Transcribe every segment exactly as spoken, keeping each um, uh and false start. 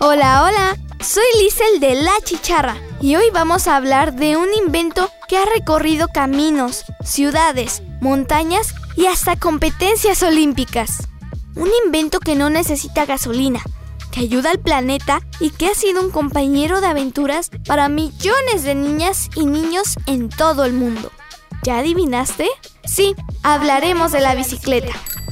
Hola, hola, soy Lisel de La Chicharra y hoy vamos a hablar de un invento que ha recorrido caminos, ciudades, montañas y hasta competencias olímpicas. Un invento que no necesita gasolina, que ayuda al planeta y que ha sido un compañero de aventuras para millones de niñas y niños en todo el mundo. ¿Ya adivinaste? Sí, hablaremos de la bicicleta.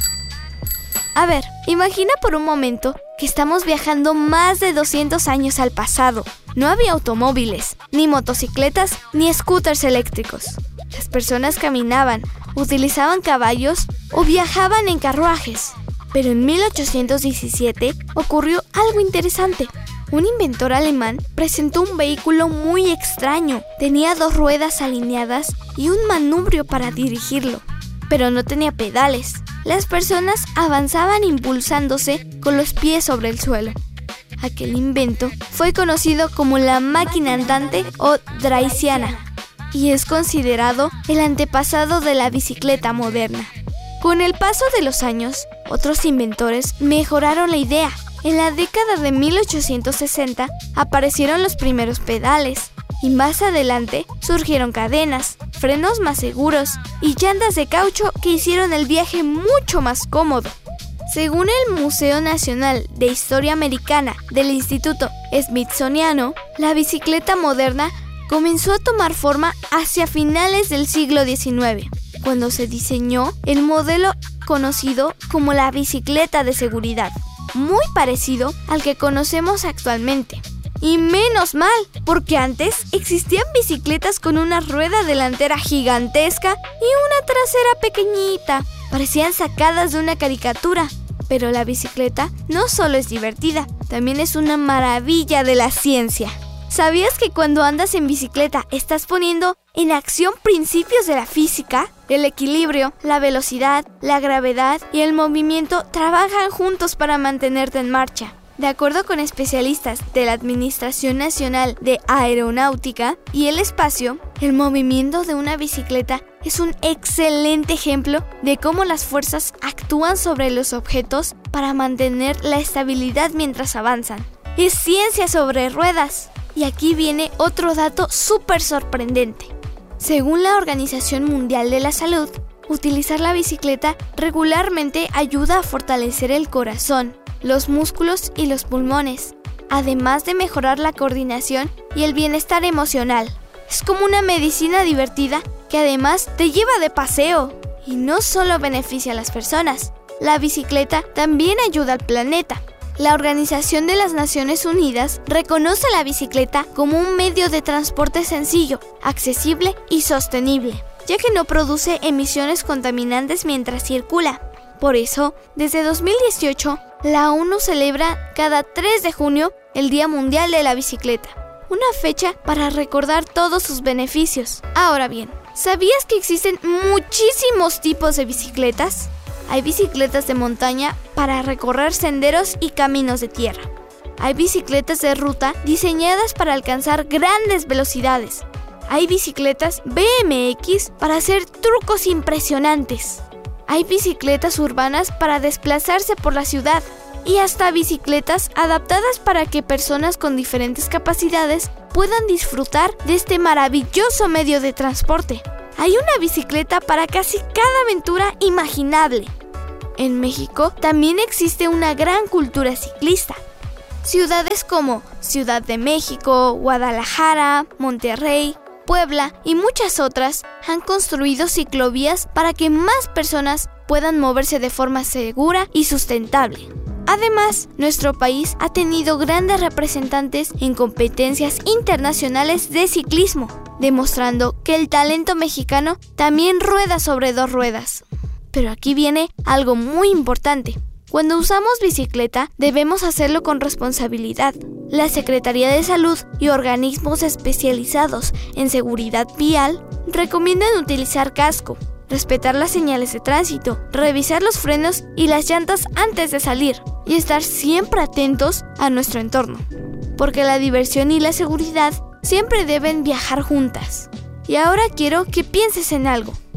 A ver, imagina por un momento que estamos viajando más de doscientos años al pasado. No había automóviles, ni motocicletas, ni scooters eléctricos. Las personas caminaban, utilizaban caballos o viajaban en carruajes. Pero en mil ochocientos diecisiete ocurrió algo interesante. Un inventor alemán presentó un vehículo muy extraño. Tenía dos ruedas alineadas y un manubrio para dirigirlo, pero no tenía pedales. Las personas avanzaban impulsándose con los pies sobre el suelo. Aquel invento fue conocido como la máquina andante o draisiana y es considerado el antepasado de la bicicleta moderna. Con el paso de los años, otros inventores mejoraron la idea. En la década de mil ochocientos sesenta aparecieron los primeros pedales y más adelante surgieron cadenas, frenos más seguros y llantas de caucho que hicieron el viaje mucho más cómodo. Según el Museo Nacional de Historia Americana del Instituto Smithsoniano, la bicicleta moderna comenzó a tomar forma hacia finales del siglo diecinueve, cuando se diseñó el modelo conocido como la bicicleta de seguridad, muy parecido al que conocemos actualmente. Y menos mal, porque antes existían bicicletas con una rueda delantera gigantesca y una trasera pequeñita. Parecían sacadas de una caricatura. Pero la bicicleta no solo es divertida, también es una maravilla de la ciencia. ¿Sabías que cuando andas en bicicleta estás poniendo en acción principios de la física? El equilibrio, la velocidad, la gravedad y el movimiento trabajan juntos para mantenerte en marcha. De acuerdo con especialistas de la Administración Nacional de Aeronáutica y el Espacio, el movimiento de una bicicleta es un excelente ejemplo de cómo las fuerzas actúan sobre los objetos para mantener la estabilidad mientras avanzan. Es ciencia sobre ruedas. Y aquí viene otro dato súper sorprendente. Según la Organización Mundial de la Salud, utilizar la bicicleta regularmente ayuda a fortalecer el corazón, los músculos y los pulmones, además de mejorar la coordinación y el bienestar emocional. Es como una medicina divertida que además te lleva de paseo. Y no solo beneficia a las personas, la bicicleta también ayuda al planeta. La Organización de las Naciones Unidas reconoce la bicicleta como un medio de transporte sencillo, accesible y sostenible, ya que no produce emisiones contaminantes mientras circula. Por eso, desde dos mil dieciocho, la ONU celebra cada tres de junio el Día Mundial de la Bicicleta, una fecha para recordar todos sus beneficios. Ahora bien, ¿sabías que existen muchísimos tipos de bicicletas? Hay bicicletas de montaña para recorrer senderos y caminos de tierra. Hay bicicletas de ruta diseñadas para alcanzar grandes velocidades. Hay bicicletas B M X para hacer trucos impresionantes. Hay bicicletas urbanas para desplazarse por la ciudad. Y hasta bicicletas adaptadas para que personas con diferentes capacidades puedan disfrutar de este maravilloso medio de transporte. Hay una bicicleta para casi cada aventura imaginable. En México también existe una gran cultura ciclista. Ciudades como Ciudad de México, Guadalajara, Monterrey, Puebla y muchas otras han construido ciclovías para que más personas puedan moverse de forma segura y sustentable. Además, nuestro país ha tenido grandes representantes en competencias internacionales de ciclismo, demostrando que el talento mexicano también rueda sobre dos ruedas. Pero aquí viene algo muy importante. Cuando usamos bicicleta, debemos hacerlo con responsabilidad. La Secretaría de Salud y organismos especializados en seguridad vial recomiendan utilizar casco, respetar las señales de tránsito, revisar los frenos y las llantas antes de salir y estar siempre atentos a nuestro entorno, porque la diversión y la seguridad siempre deben viajar juntas. Y ahora quiero que pienses en algo.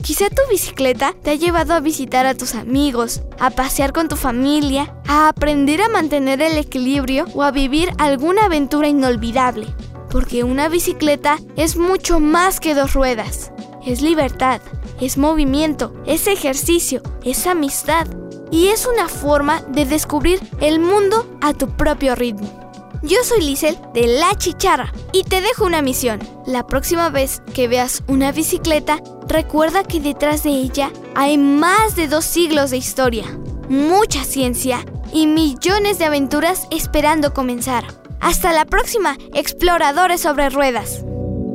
Quizá tu bicicleta te ha llevado a visitar a tus amigos, a pasear con tu familia, a aprender a mantener el equilibrio o a vivir alguna aventura inolvidable. Porque una bicicleta es mucho más que dos ruedas. Es libertad, es movimiento, es ejercicio, es amistad y es una forma de descubrir el mundo a tu propio ritmo. Yo soy Lisel de La Chicharra y te dejo una misión. La próxima vez que veas una bicicleta, recuerda que detrás de ella hay más de dos siglos de historia, mucha ciencia y millones de aventuras esperando comenzar. Hasta la próxima, exploradores sobre ruedas.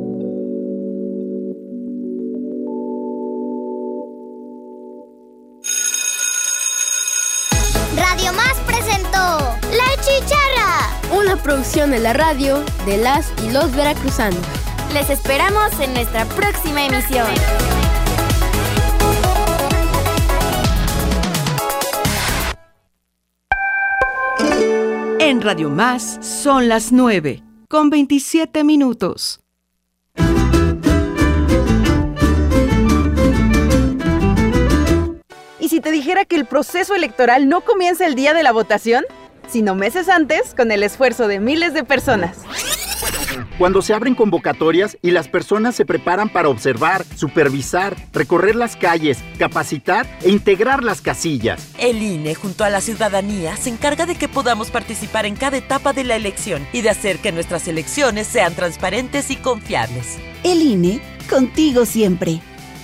Radio Más presentó La Chicharra, una producción de la radio de las y los veracruzanos. Les esperamos en nuestra próxima emisión. En Radio Más son las nueve, con veintisiete minutos. ¿Y si te dijera que el proceso electoral no comienza el día de la votación, sino meses antes, con el esfuerzo de miles de personas? Cuando se abren convocatorias y las personas se preparan para observar, supervisar, recorrer las calles, capacitar e integrar las casillas. El I N E, junto a la ciudadanía, se encarga de que podamos participar en cada etapa de la elección y de hacer que nuestras elecciones sean transparentes y confiables. El I N E, contigo siempre.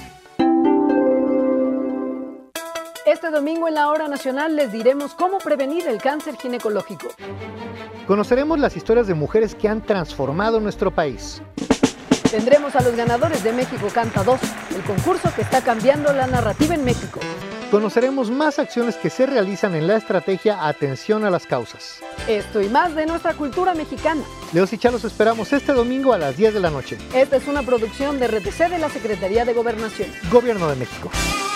Este domingo en la Hora Nacional les diremos cómo prevenir el cáncer ginecológico. Conoceremos las historias de mujeres que han transformado nuestro país. Tendremos a los ganadores de México Canta dos, el concurso que está cambiando la narrativa en México. Conoceremos más acciones que se realizan en la estrategia Atención a las Causas. Esto y más de nuestra cultura mexicana. Leos y Chá los esperamos este domingo a las diez de la noche. Esta es una producción de R T C de la Secretaría de Gobernación. Gobierno de México.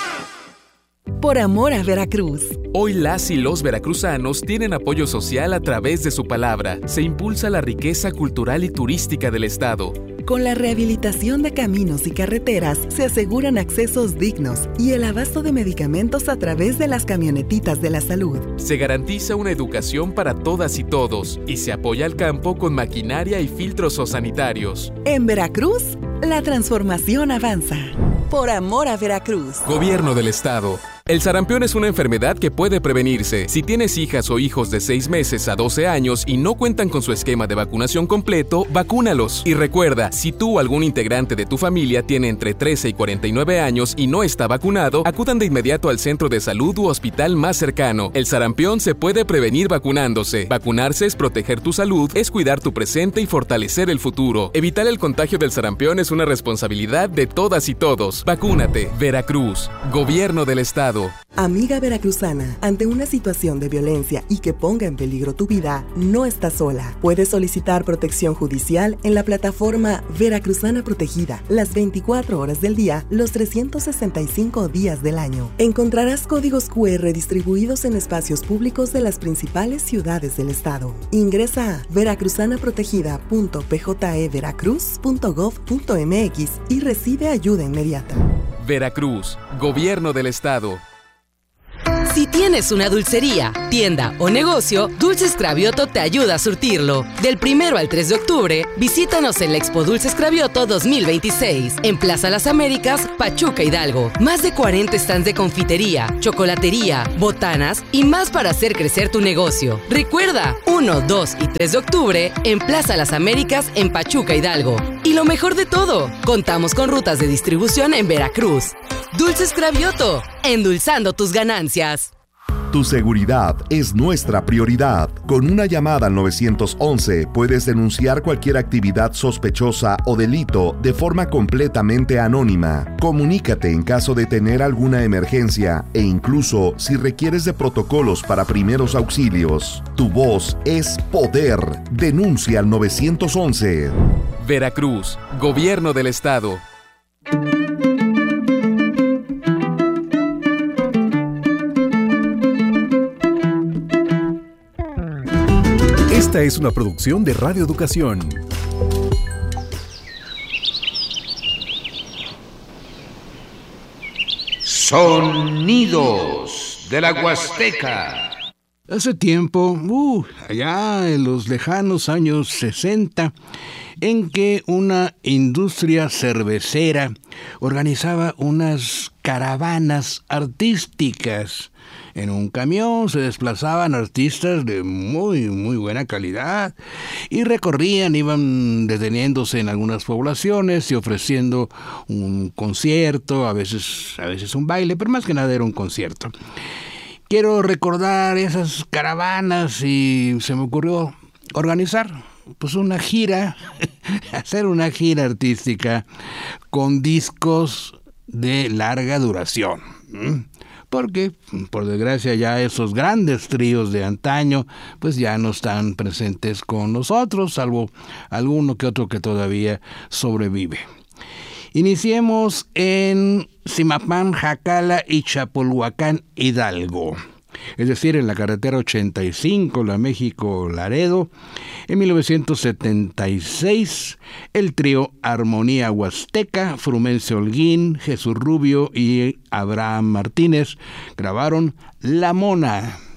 Por amor a Veracruz. Hoy las y los veracruzanos tienen apoyo social a través de su palabra. Se impulsa la riqueza cultural y turística del estado. Con la rehabilitación de caminos y carreteras se aseguran accesos dignos y el abasto de medicamentos a través de las camionetitas de la salud. Se garantiza una educación para todas y todos y se apoya al campo con maquinaria y filtros sanitarios. En Veracruz, la transformación avanza. Por amor a Veracruz. Gobierno del estado. El sarampión es una enfermedad que puede prevenirse. Si tienes hijas o hijos de seis meses a doce años y no cuentan con su esquema de vacunación completo, vacúnalos. Y recuerda, si tú o algún integrante de tu familia tiene entre trece y cuarenta y nueve años y no está vacunado, acudan de inmediato al centro de salud u hospital más cercano. El sarampión se puede prevenir vacunándose. Vacunarse es proteger tu salud, es cuidar tu presente y fortalecer el futuro. Evitar el contagio del sarampión es una responsabilidad de todas y todos. Vacúnate. Veracruz. Gobierno del estado. Amiga veracruzana, ante una situación de violencia y que ponga en peligro tu vida, no estás sola. Puedes solicitar protección judicial en la plataforma Veracruzana Protegida, las veinticuatro horas del día, los trescientos sesenta y cinco días del año. Encontrarás códigos cu erre distribuidos en espacios públicos de las principales ciudades del estado. Ingresa a veracruzana protegida punto p j e veracruz punto gov punto m x y recibe ayuda inmediata. Veracruz, Gobierno del estado. Si tienes una dulcería, tienda o negocio, Dulces Cravioto te ayuda a surtirlo. Del primero al tres de octubre, visítanos en la Expo Dulces Cravioto dos mil veintiséis, en Plaza Las Américas, Pachuca, Hidalgo. Más de cuarenta stands de confitería, chocolatería, botanas y más para hacer crecer tu negocio. Recuerda, uno, dos y tres de octubre, en Plaza Las Américas, en Pachuca, Hidalgo. Y lo mejor de todo, contamos con rutas de distribución en Veracruz. Dulces Cravioto, endulzando tus ganancias. Tu seguridad es nuestra prioridad. Con una llamada al nueve once puedes denunciar cualquier actividad sospechosa o delito de forma completamente anónima. Comunícate en caso de tener alguna emergencia e incluso si requieres de protocolos para primeros auxilios. Tu voz es poder. Denuncia al nueve once. Veracruz, Gobierno del estado. Esta es una producción de Radio Educación. Sonidos de la Huasteca. Hace tiempo, uh, allá en los lejanos años sesenta, en que una industria cervecera organizaba unas caravanas artísticas. En un camión se desplazaban artistas de muy, muy buena calidad y recorrían, iban deteniéndose en algunas poblaciones y ofreciendo un concierto, a veces, a veces un baile, pero más que nada era un concierto. Quiero recordar esas caravanas y se me ocurrió organizar pues una gira, hacer una gira artística con discos de larga duración. Porque, por desgracia, ya esos grandes tríos de antaño, pues ya no están presentes con nosotros, salvo alguno que otro que todavía sobrevive. Iniciemos en Zimapán, Jacala y Chapulhuacán, Hidalgo. Es decir, en la carretera ochenta y cinco, la México-Laredo. En mil novecientos setenta y seis, el trío Armonía Huasteca, Frumencio Holguín, Jesús Rubio y Abraham Martínez grabaron La Mona.